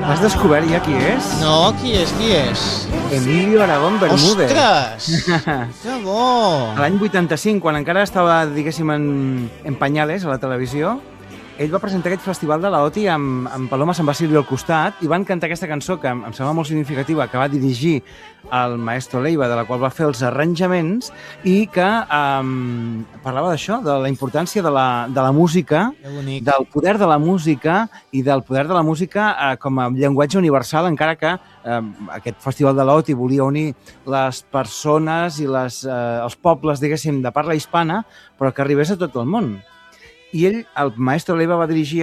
Has descobert ja qui és? No, qui és? Emilio Aragón Bermúdez. Ostres! Que bo! L'any 85, quan encara estava, diguéssim, en pañales a la televisió, ell va presentar aquest festival de la OTI amb Paloma San Basilio al costat i van cantar aquesta cançó que em sembla molt significativa, que va dirigir el maestro Leiva, de la qual va fer els arranjaments i que parlava d'això, de la importància de la música, del poder de la música i del poder de la música com a llenguatge universal, encara que aquest festival de la OTI volia unir les persones i els pobles, diguéssim, de parla hispana, però que arribés a tot el món. I ell, el maestro Leiva, va dirigir